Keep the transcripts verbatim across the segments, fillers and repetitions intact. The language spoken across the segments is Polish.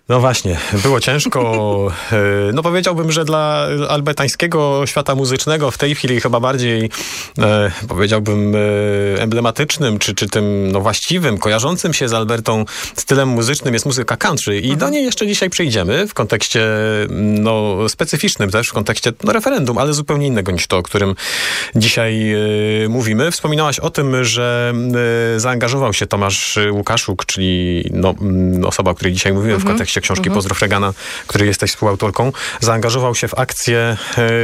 No właśnie, było ciężko. No powiedziałbym, że dla albertańskiego świata muzycznego w tej chwili chyba bardziej e, powiedziałbym e, emblematycznym, czy, czy tym no, właściwym, kojarzącym się z Albertą stylem muzycznym jest muzyka country i mhm. do niej jeszcze dzisiaj przejdziemy w kontekście no, specyficznym też, w kontekście no, referendum, ale zupełnie innego niż to, o którym dzisiaj e, mówimy. Wspominałaś o tym, że e, zaangażował się Tomasz Łukaszuk, czyli no, osoba, o której dzisiaj mówimy mhm. w kontekście książki mhm. Pozdrow Reagana, której jesteś współautorką, zaangażował się w akcję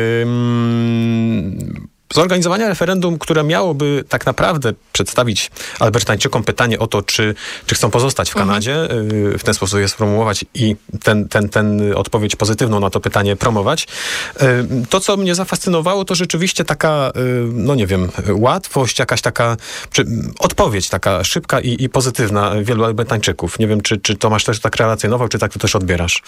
yy, zorganizowania referendum, które miałoby tak naprawdę przedstawić Albertańczykom pytanie o to, czy, czy chcą pozostać w Kanadzie, mhm. w ten sposób je sformułować i ten, ten, ten odpowiedź pozytywną na to pytanie promować. To, co mnie zafascynowało, to rzeczywiście taka, no nie wiem, łatwość, jakaś taka czy, odpowiedź taka szybka i, i pozytywna wielu Albertańczyków. Nie wiem, czy, czy Tomasz też tak relacjonował, czy tak to też odbierasz?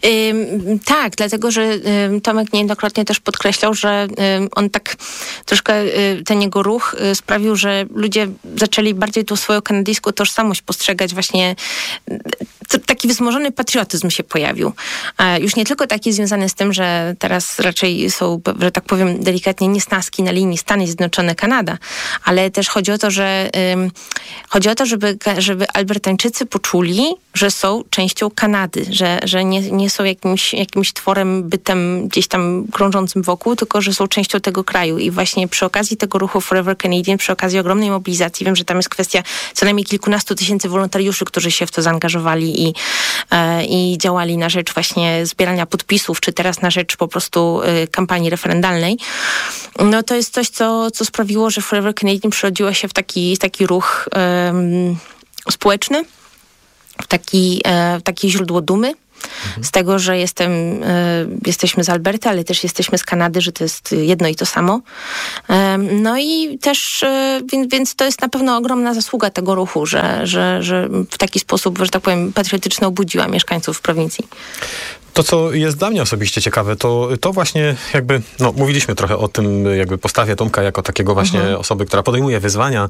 Ym, tak, dlatego, że ym, Tomek niejednokrotnie też podkreślał, że ym, on tak troszkę y, ten jego ruch y, sprawił, że ludzie zaczęli bardziej tą swoją kanadyjską tożsamość postrzegać właśnie. To, taki wzmożony patriotyzm się pojawił. A już nie tylko taki związany z tym, że teraz raczej są, że tak powiem delikatnie, niesnaski na linii Stany Zjednoczone-Kanada, ale też chodzi o to, że ym, chodzi o to, żeby, żeby Albertańczycy poczuli, że są częścią Kanady, że, że nie, nie są jakimś, jakimś tworem, bytem gdzieś tam krążącym wokół, tylko że są częścią tego kraju. I właśnie przy okazji tego ruchu Forever Canadian, przy okazji ogromnej mobilizacji, wiem, że tam jest kwestia co najmniej kilkunastu tysięcy wolontariuszy, którzy się w to zaangażowali i, e, i działali na rzecz właśnie zbierania podpisów, czy teraz na rzecz po prostu e, kampanii referendalnej. No to jest coś, co, co sprawiło, że Forever Canadian przerodziło się w taki, taki ruch e, społeczny, w taki, e, takie źródło dumy. Mhm. Z tego, że jestem, y, jesteśmy z Alberty, ale też jesteśmy z Kanady, że to jest jedno i to samo. Y, no i też, y, więc, więc to jest na pewno ogromna zasługa tego ruchu, że, że, że w taki sposób, że tak powiem, patriotyczny obudziła mieszkańców prowincji. To, co jest dla mnie osobiście ciekawe, to, to właśnie jakby, no mówiliśmy trochę o tym jakby postawie Tomka jako takiego właśnie mhm. osoby, która podejmuje wyzwania.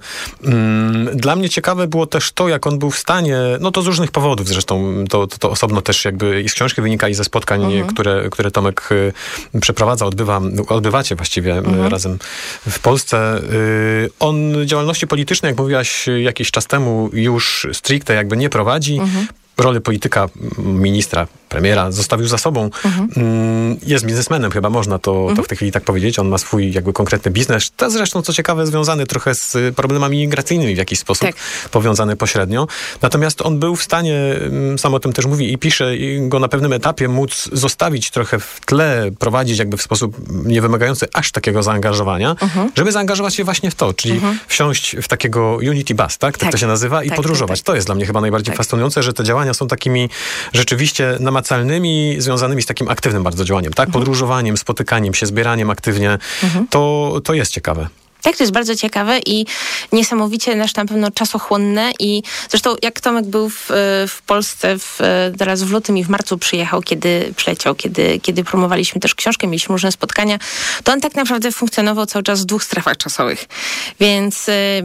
Dla mnie ciekawe było też to, jak on był w stanie, no to z różnych powodów zresztą, to, to, to osobno też jakby i z książki wynika i ze spotkań, mhm. które, które Tomek przeprowadza, odbywa, odbywacie właściwie mhm. razem w Polsce. On działalności politycznej, jak mówiłaś jakiś czas temu, już stricte jakby nie prowadzi. Mhm. Rolę polityka, ministra, premiera zostawił za sobą. Mhm. Jest biznesmenem, chyba można to, mhm. to w tej chwili tak powiedzieć. On ma swój jakby konkretny biznes. To zresztą, co ciekawe, związany trochę z problemami migracyjnymi w jakiś sposób, tak. powiązany pośrednio. Natomiast on był w stanie, sam o tym też mówi i pisze, go na pewnym etapie móc zostawić trochę w tle, prowadzić jakby w sposób niewymagający aż takiego zaangażowania, mhm. żeby zaangażować się właśnie w to, czyli mhm. wsiąść w takiego Unity Bus, tak? Tak, tak to się nazywa, i tak, podróżować. Tak, tak. To jest dla mnie chyba najbardziej tak. fascynujące, że te działania są takimi rzeczywiście namacalnymi, związanymi z takim aktywnym bardzo działaniem, tak? Mhm. Podróżowaniem, spotykaniem się, zbieraniem aktywnie. Mhm. To, to jest ciekawe. Tak, to jest bardzo ciekawe i niesamowicie też na pewno czasochłonne i zresztą jak Tomek był w, w Polsce w, teraz w lutym i w marcu przyjechał, kiedy przyleciał, kiedy, kiedy promowaliśmy też książkę, mieliśmy różne spotkania, to on tak naprawdę funkcjonował cały czas w dwóch strefach czasowych. Więc y, y,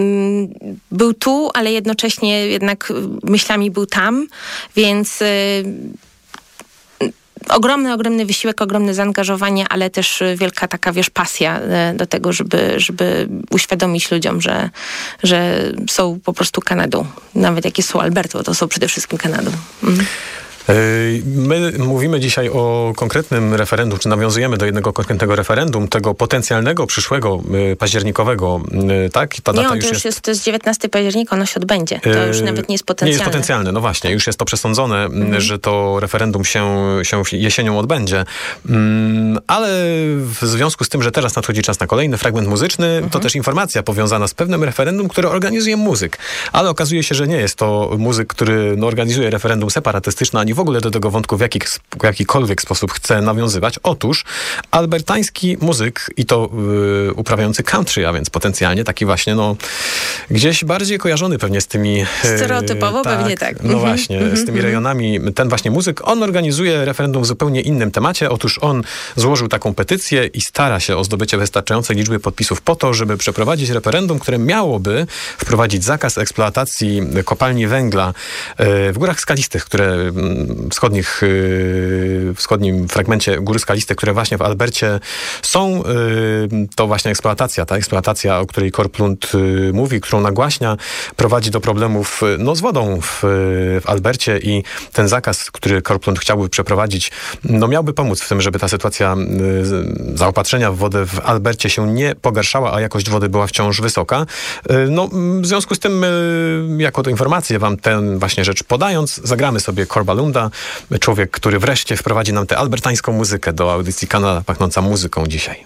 był tu, ale jednocześnie jednak myślami był tam, więc y, Ogromny, ogromny wysiłek, ogromne zaangażowanie, ale też wielka taka, wiesz, pasja do tego, żeby, żeby uświadomić ludziom, że, że są po prostu Kanadą. Nawet jakie są Alberto, to są przede wszystkim Kanadą. Mhm. My mówimy dzisiaj o konkretnym referendum, czy nawiązujemy do jednego konkretnego referendum, tego potencjalnego, przyszłego, październikowego, tak? Ta data nie, on już to już jest, jest, to jest dziewiętnastego października, ono się odbędzie. To już nawet nie jest potencjalne. Nie jest potencjalne, no właśnie, już jest to przesądzone, mhm. że to referendum się, się jesienią odbędzie. Ale w związku z tym, że teraz nadchodzi czas na kolejny fragment muzyczny, mhm. to też informacja powiązana z pewnym referendum, które organizuje muzyk. Ale okazuje się, że nie jest to muzyk, który no, organizuje referendum separatystyczne, ani w ogóle do tego wątku w, jakich, w jakikolwiek sposób chce nawiązywać. Otóż albertański muzyk i to yy, uprawiający country, a więc potencjalnie taki właśnie, no gdzieś bardziej kojarzony pewnie z tymi... Yy, Stereotypowo tak, pewnie tak. No mm-hmm, właśnie, mm-hmm, z tymi rejonami. Ten właśnie muzyk, on organizuje referendum w zupełnie innym temacie. Otóż on złożył taką petycję i stara się o zdobycie wystarczającej liczby podpisów po to, żeby przeprowadzić referendum, które miałoby wprowadzić zakaz eksploatacji kopalni węgla yy, w Górach Skalistych, które wschodnich, wschodnim fragmencie góry skalistej, które właśnie w Albercie są, to właśnie eksploatacja, ta eksploatacja, o której Korplund mówi, którą nagłaśnia, prowadzi do problemów no, z wodą w, w Albercie i ten zakaz, który Korplund chciałby przeprowadzić, no miałby pomóc w tym, żeby ta sytuacja zaopatrzenia w wodę w Albercie się nie pogarszała, a jakość wody była wciąż wysoka. No, w związku z tym, jako to informację wam tę właśnie rzecz podając, zagramy sobie Korbalunda, człowiek, który wreszcie wprowadzi nam tę albertańską muzykę do audycji Kanada Pachnąca Muzyką dzisiaj.